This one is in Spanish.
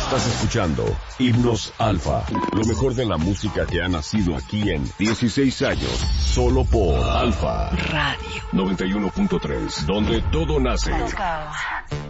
Estás escuchando Himnos Alfa, lo mejor de la música que ha nacido aquí en 16 años, solo por Alfa Radio 91.3, donde todo nace. Let's go.